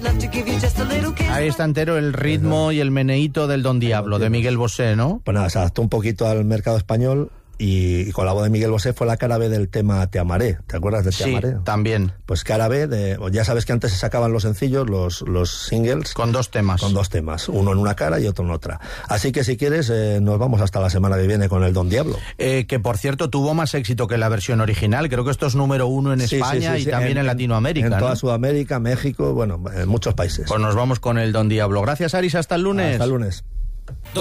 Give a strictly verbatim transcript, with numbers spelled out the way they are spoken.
Ahí está entero el ritmo y el meneíto del Don Diablo, de Miguel Bosé, ¿no? Pues nada, se adaptó un poquito al mercado español y, y con la voz de Miguel Bosé fue la cara B del tema Te Amaré. ¿Te acuerdas de Te Sí, Amaré? también. Pues cara B, de, ya sabes que antes se sacaban los sencillos, los, los singles. Con dos temas. Con dos temas, uno en una cara y otro en otra. Así que si quieres, eh, nos vamos hasta la semana que viene con el Don Diablo. Eh, que por cierto tuvo más éxito que la versión original. Creo que esto es número uno en Sí, España sí, sí, y sí. también en, en Latinoamérica. En toda ¿no? Sudamérica, México, bueno, en muchos países. Pues nos vamos con el Don Diablo. Gracias, Aris. Hasta el lunes. Hasta el lunes.